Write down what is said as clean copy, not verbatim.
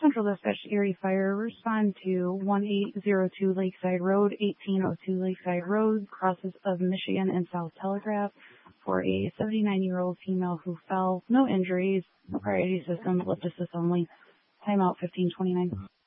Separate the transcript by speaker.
Speaker 1: Central Dispatch Erie Fire, respond to 1802 Lakeside Road, 1802 Lakeside Road, crosses of Michigan and South Telegraph, for a 79-year-old female who fell. No injuries, no priority system, lip assist only. Timeout 1529.